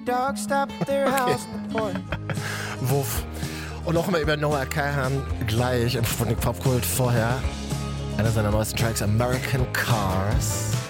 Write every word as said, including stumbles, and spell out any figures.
Okay. Wuff. Und noch mal über Noah Kahan gleich im Sputnik Popkult vorher. Einer seiner neuesten Tracks, American Cars.